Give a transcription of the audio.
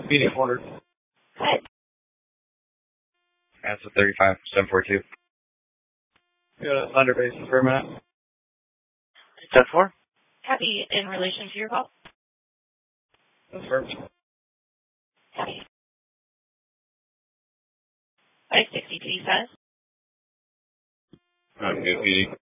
Meeting order. Hi. Answer 35742. Go to Thunder Basin for a minute. 10-4. Happy in relation to your call? Confirmed. Happy. 563 says. Good PD.